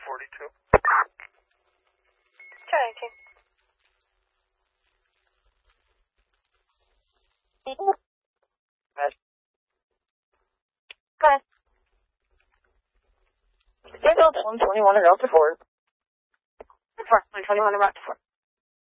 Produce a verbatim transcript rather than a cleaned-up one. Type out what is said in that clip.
forty-two. ten eighteen. Go ahead. Scheduled one twenty-one to Delta four. one twenty-one to Delta four.